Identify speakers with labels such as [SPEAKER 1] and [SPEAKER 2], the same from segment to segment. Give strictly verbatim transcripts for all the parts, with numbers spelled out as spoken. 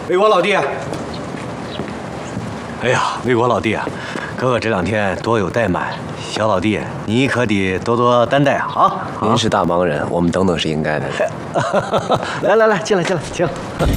[SPEAKER 1] 魏国老弟，哎呀，魏国老弟啊，哥哥这两天多有怠慢，小老弟你可得多多担待啊！啊，
[SPEAKER 2] 您是大忙人，我们等等是应该的。
[SPEAKER 1] 来来来，进来进来，请。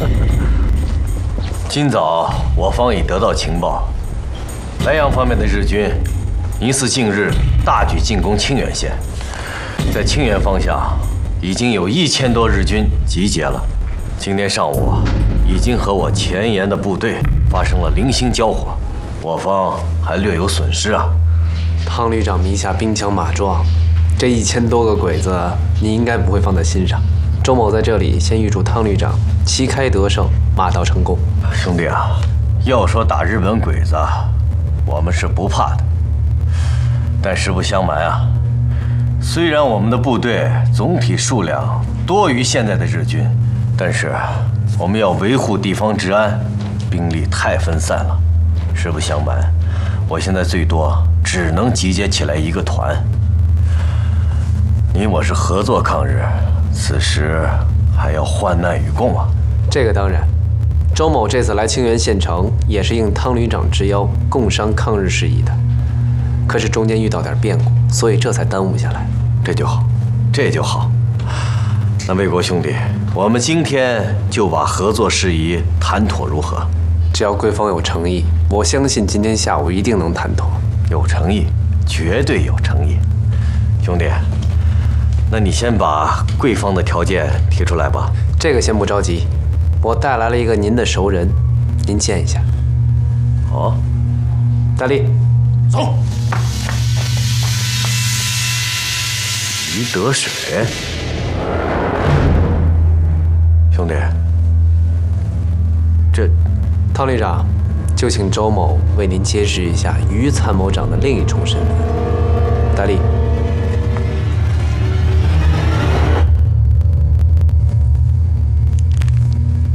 [SPEAKER 1] 今早我方已得到情报，莱阳方面的日军疑似近日大举进攻清远县，在清远方向已经有一千多日军集结了。今天上午已经和我前沿的部队发生了零星交火，我方还略有损失啊。
[SPEAKER 2] 汤旅长迷下兵强马壮，这一千多个鬼子，你应该不会放在心上。周某在这里先预祝汤旅长旗开得胜，马到成功。
[SPEAKER 1] 兄弟啊，要说打日本鬼子，我们是不怕的。但实不相瞒啊，虽然我们的部队总体数量多于现在的日军，但是我们要维护地方治安，兵力太分散了。实不相瞒，我现在最多只能集结起来一个团。你我是合作抗日，此时还要患难与共啊！
[SPEAKER 2] 这个当然，周某这次来清源县城也是应汤旅长之邀，共商抗日事宜的。可是中间遇到点变故，所以这才耽误下来。
[SPEAKER 1] 这就好，这就好。那魏国兄弟，我们今天就把合作事宜谈妥如何？
[SPEAKER 2] 只要贵方有诚意，我相信今天下午一定能谈妥。
[SPEAKER 1] 有诚意，绝对有诚意。兄弟，那你先把贵方的条件提出来吧。
[SPEAKER 2] 这个先不着急，我带来了一个您的熟人，您见一下。
[SPEAKER 1] 哦，
[SPEAKER 2] 大力，
[SPEAKER 1] 走。于得水，兄弟，这
[SPEAKER 2] 汤旅长，就请周某为您揭示一下于参谋长的另一重身份。大力。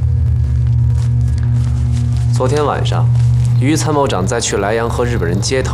[SPEAKER 2] 昨天晚上，于参谋长在去莱阳和日本人接头